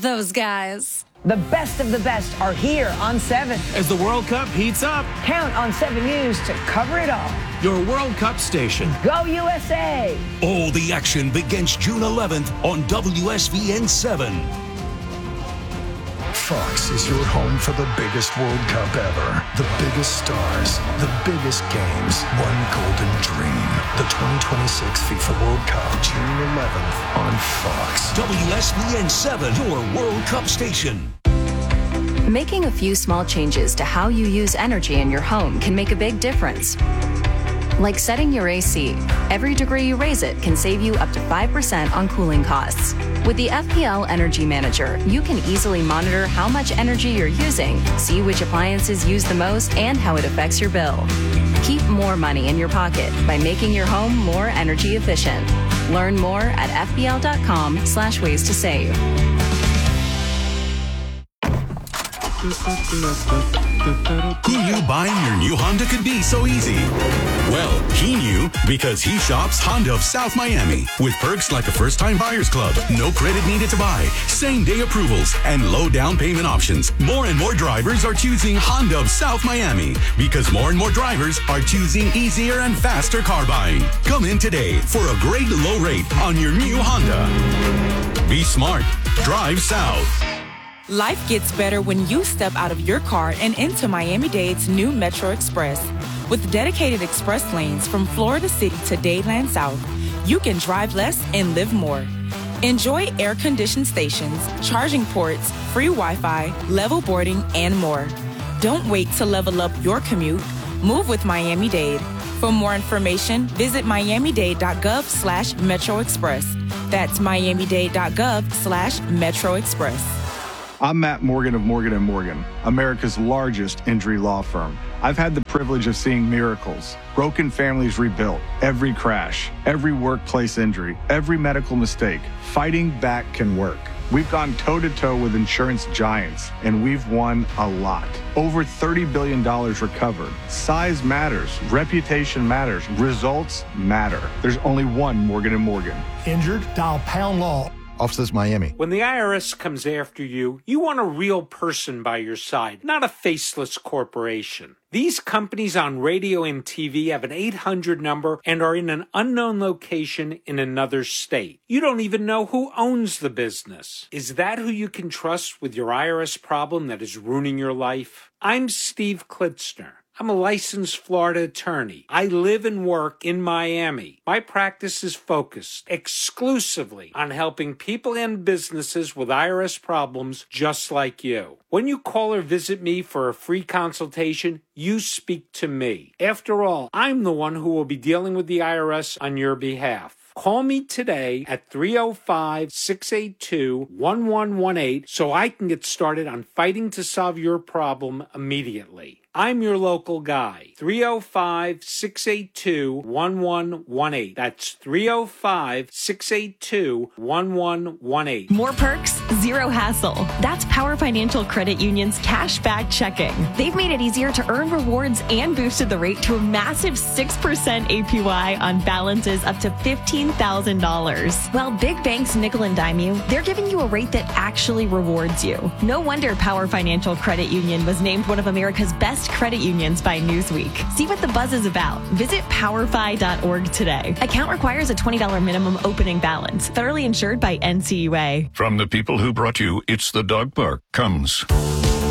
those guys. The best of the best are here on 7. As the World Cup heats up, Count on 7 News to cover it all. your World Cup station. Go USA! All the action begins June 11th on WSVN 7. Fox is your home for the biggest World Cup ever. The biggest stars, the biggest games, one golden dream. The 2026 FIFA World Cup, June 11th on Fox. WSVN 7, your World Cup station. Making a few small changes to how you use energy in your home can make a big difference. Like setting your AC. Every degree you raise it can save you up to 5% on cooling costs. With the FPL Energy Manager, you can easily monitor how much energy you're using, see which appliances use the most, and how it affects your bill. Keep more money in your pocket by making your home more energy efficient. Learn more at fpl.com/ways to save. Who knew buying your new Honda could be so easy? Well, he knew because he shops Honda of South Miami with perks like a first-time buyer's club, no credit needed to buy, same-day approvals, and low down payment options. More and more drivers are choosing Honda of South Miami because more and more drivers are choosing easier and faster car buying. Come in today for a great low rate on your new Honda. Be smart. Drive south. Life gets better when you step out of your car and into Miami-Dade's new Metro Express. With dedicated express lanes from Florida City to Dadeland South, you can drive less and live more. Enjoy air-conditioned stations, charging ports, free Wi-Fi, level boarding, and more. Don't wait to level up your commute. Move with Miami-Dade. For more information, visit miamidade.gov/Metro Express. That's miamidade.gov/Metro Express. I'm Matt Morgan of Morgan & Morgan, America's largest injury law firm. I've had the privilege of seeing miracles, broken families rebuilt, every crash, every workplace injury, every medical mistake. Fighting back can work. We've gone toe-to-toe with insurance giants, and we've won a lot. Over $30 billion recovered. Size matters. Reputation matters. Results matter. There's only one Morgan & Morgan. Injured? Dial pound law. Offices Miami. When the IRS comes after you, you want a real person by your side, not a faceless corporation. These companies on radio and TV have an 800 number and are in an unknown location in another state. You don't even know who owns the business. Is that who you can trust with your IRS problem that is ruining your life? I'm Steve Klitzner. I'm a licensed Florida attorney. I live and work in Miami. My practice is focused exclusively on helping people and businesses with IRS problems just like you. When you call or visit me for a free consultation, you speak to me. After all, I'm the one who will be dealing with the IRS on your behalf. Call me today at 305-682-1118 so I can get started on fighting to solve your problem immediately. I'm your local guy. 305-682-1118. That's 305-682-1118. More perks, zero hassle. That's Power Financial Credit Union's Cashback Checking. They've made it easier to earn rewards and boosted the rate to a massive 6% APY on balances up to $15,000. While big banks nickel and dime you, they're giving you a rate that actually rewards you. No wonder Power Financial Credit Union was named one of America's best credit unions by Newsweek. See what the buzz is about. Visit powerfi.org today. Account requires a $20 minimum opening balance. Federally insured by NCUA. From the people who brought you It's the Dog Park comes